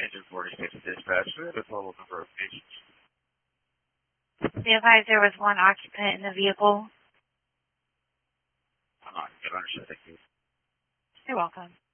Engine 46 dispatch. We have a total number of patients. Be advised there was one occupant in the vehicle. I'm not good. Understood. Thank you. You're welcome.